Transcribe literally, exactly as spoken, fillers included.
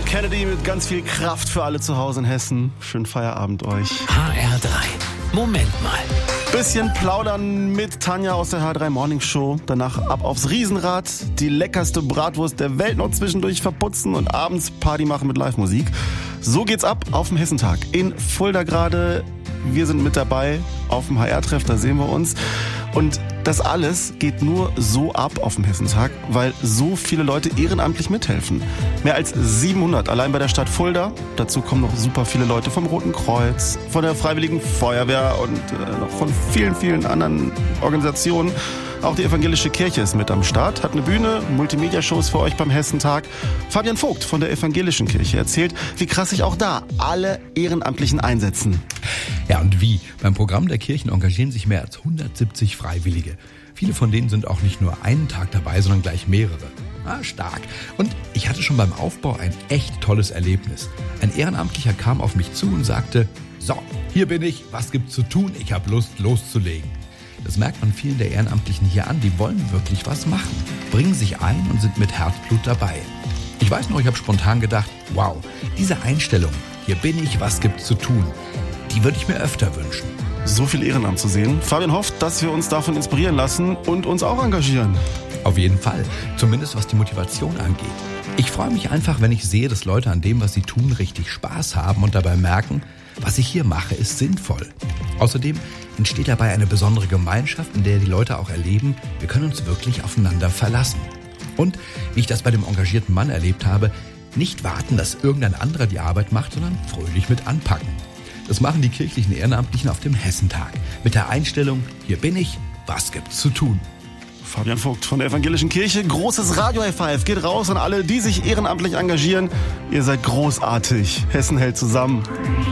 Kennedy mit ganz viel Kraft für alle zu Hause in Hessen. Schönen Feierabend euch. H R drei. Moment mal. Bisschen plaudern mit Tanja aus der H R drei Morning Show. Danach ab aufs Riesenrad. Die leckerste Bratwurst der Welt noch zwischendurch verputzen und abends Party machen mit Live-Musik. So geht's ab auf dem Hessentag in Fulda gerade. Wir sind mit dabei auf dem H R-Treff, da sehen wir uns. Und das alles geht nur so ab auf dem Hessentag, weil so viele Leute ehrenamtlich mithelfen. Mehr als siebenhundert allein bei der Stadt Fulda. Dazu kommen noch super viele Leute vom Roten Kreuz, von der Freiwilligen Feuerwehr und äh, noch von vielen, vielen anderen Organisationen. Auch die Evangelische Kirche ist mit am Start, hat eine Bühne, Multimedia-Shows für euch beim Hessentag. Fabian Vogt von der Evangelischen Kirche erzählt, wie krass sich auch da alle Ehrenamtlichen einsetzen. Ja, und wie? Beim Programm der Kirchen engagieren sich mehr als hundertsiebzig Freiwillige. Viele von denen sind auch nicht nur einen Tag dabei, sondern gleich mehrere. Ah, stark. Und ich hatte schon beim Aufbau ein echt tolles Erlebnis. Ein Ehrenamtlicher kam auf mich zu und sagte, so, hier bin ich, was gibt's zu tun? Ich habe Lust, loszulegen. Das merkt man vielen der Ehrenamtlichen hier an, die wollen wirklich was machen, bringen sich ein und sind mit Herzblut dabei. Ich weiß noch, ich habe spontan gedacht, wow, diese Einstellung, hier bin ich, was gibt's zu tun, die würde ich mir öfter wünschen. So viel Ehrenamt zu sehen. Fabian hofft, dass wir uns davon inspirieren lassen und uns auch engagieren. Auf jeden Fall, zumindest was die Motivation angeht. Ich freue mich einfach, wenn ich sehe, dass Leute an dem, was sie tun, richtig Spaß haben und dabei merken, was ich hier mache, ist sinnvoll. Außerdem entsteht dabei eine besondere Gemeinschaft, in der die Leute auch erleben, wir können uns wirklich aufeinander verlassen. Und, wie ich das bei dem engagierten Mann erlebt habe, nicht warten, dass irgendein anderer die Arbeit macht, sondern fröhlich mit anpacken. Das machen die kirchlichen Ehrenamtlichen auf dem Hessentag. Mit der Einstellung, hier bin ich, was gibt's zu tun? Fabian Vogt von der Evangelischen Kirche. Großes Radio-High Five geht raus an alle, die sich ehrenamtlich engagieren. Ihr seid großartig. Hessen hält zusammen.